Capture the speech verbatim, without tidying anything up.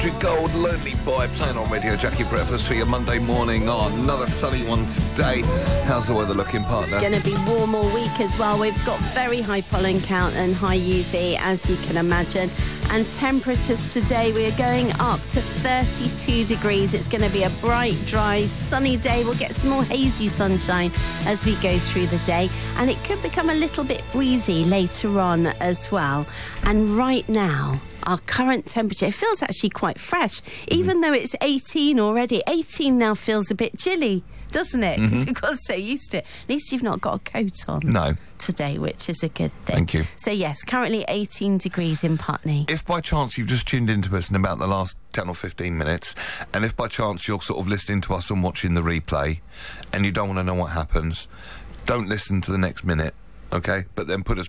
Gold, Lonely Boy, playing on Radio Jackie Breakfast for your Monday morning on. Another sunny one today. How's the weather looking, partner? Going to be warm all week as well. We've got very high pollen count and high U V, as you can imagine. And temperatures today, we are going up to thirty-two degrees. It's going to be a bright, dry, sunny day. We'll get some more hazy sunshine as we go through the day. And it could become a little bit breezy later on as well. And right now, our current temperature, it feels actually quite fresh, even mm. though it's eighteen already. eighteen now feels a bit chilly, doesn't it? Because mm-hmm. we've got so used to it. At least you've not got a coat on no. today, which is a good thing. Thank you. So yes, currently eighteen degrees in Putney. If by chance you've just tuned into us in about the last ten or fifteen minutes, and if by chance you're sort of listening to us and watching the replay, and you don't want to know what happens, don't listen to the next minute, okay? But then put us